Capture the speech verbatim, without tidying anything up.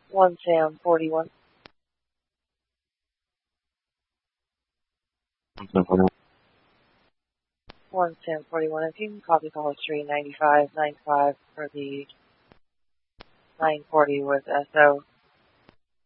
One Sam forty-one. One Sam forty-one. If you can copy call three ninety-five ninety-five for the nine forty with S O.